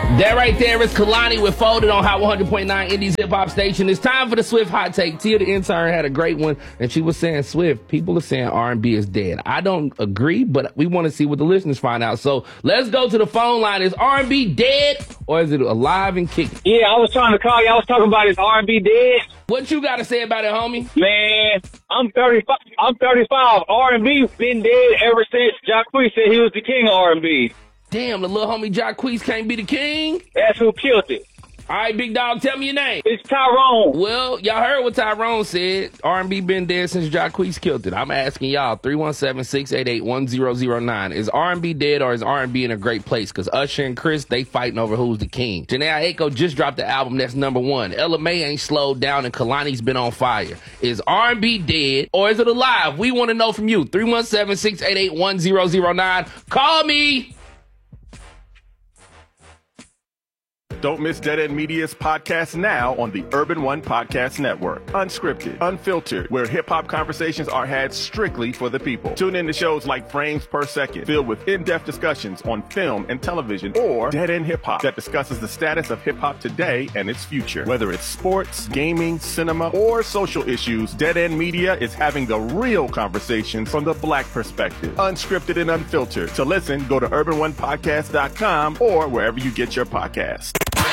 That right there is Kalani with Folded on Hot 100.9 Indies Hip Hop Station. It's time for the Swift Hot Take. Tia, the intern, had a great one, and she was saying, Swift, people are saying R&B is dead. I don't agree, but we want to see what the listeners find out. So let's go to the phone line. Is R&B dead, or is it alive and kicking? Yeah, I was trying to call you. I was talking about is R&B dead? What you got to say about it, homie? Man, I'm 35. R&B been dead ever since Jacquees said he was the king of R&B. Damn, the little homie Jacquees can't be the king? That's who killed it. All right, big dog, tell me your name. It's Tyrone. Well, y'all heard what Tyrone said. R&B been dead since Jacquees killed it. I'm asking y'all, 317-688-1009. Is R&B dead, or is R&B in a great place? Because Usher and Chris, they fighting over who's the king. Jhené Aiko just dropped the album that's #1. Ella Mai ain't slowed down, and Kalani's been on fire. Is R&B dead, or is it alive? We want to know from you. 317-688-1009. Call me. Don't miss Dead End Media's podcast now on the Urban One Podcast Network. Unscripted, unfiltered, where hip-hop conversations are had strictly for the people. Tune in to shows like Frames Per Second, filled with in-depth discussions on film and television, or Dead End Hip Hop, that discusses the status of hip-hop today and its future. Whether it's sports, gaming, cinema, or social issues, Dead End Media is having the real conversations from the Black perspective. Unscripted and unfiltered. To listen, go to urban1podcast.com or wherever you get your podcasts.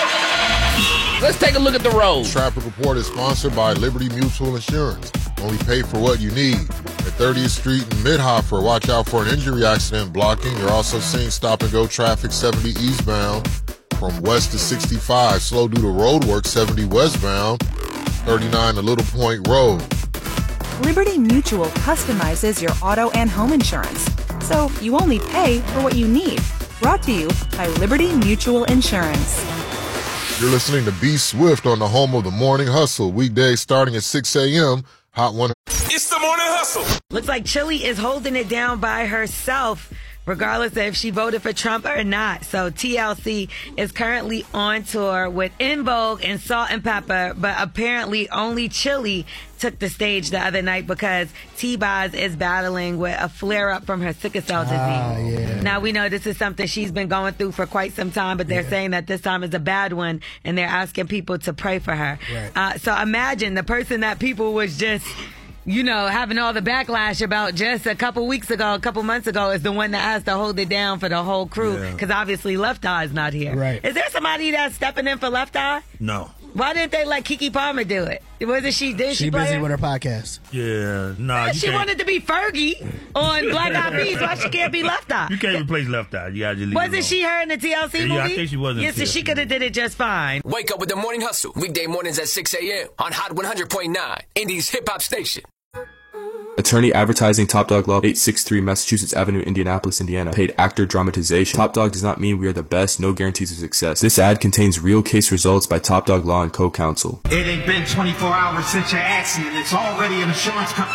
Let's take a look at the road. Traffic Report is sponsored by Liberty Mutual Insurance. Only pay for what you need. At 30th Street in Mid-Hoffer, watch out for an injury accident blocking. You're also seeing stop-and-go traffic 70 eastbound from west to 65. Slow due to road work 70 westbound, 39 to Little Point Road. Liberty Mutual customizes your auto and home insurance, so you only pay for what you need. Brought to you by Liberty Mutual Insurance. You're listening to B Swift on the home of the Morning Hustle. Weekdays starting at 6 a.m. Hot 1. It's the Morning Hustle. Looks like Chili is holding it down by herself, regardless of if she voted for Trump or not. So TLC is currently on tour with En Vogue and Salt and Pepper, but apparently only Chili took the stage the other night because T-Boz is battling with a flare-up from her sickle cell disease. Yeah. Now, we know this is something she's been going through for quite some time, but they're saying that this time is a bad one, and they're asking people to pray for her. Right. So imagine the person that people was just, you know, having all the backlash about just a couple months ago is the one that has to hold it down for the whole crew, because obviously Left Eye is not here. Right. Is there somebody that's stepping in for Left Eye? No. Why didn't they let Keke Palmer do it? Wasn't she? Did she play busy her? with her podcast. Yeah, nah. She wanted to be Fergie on Black Eyed Peas. Why she can't be Left Eye? You can't replace Left Eye. You gotta just leave it Wasn't alone. she her in the TLC movie? Yeah, I think she was in Yes, so TLC. she could have did it just fine. Wake up with the Morning Hustle. Weekday mornings at 6 a.m. on Hot 100.9, Indies Hip Hop Station. Attorney Advertising, Top Dog Law, 863 Massachusetts Avenue, Indianapolis, Indiana. Paid actor dramatization. Top Dog does not mean we are the best. No guarantees of success. This ad contains real case results by Top Dog Law and co-counsel. It ain't been 24 hours since your accident. It's already an insurance company.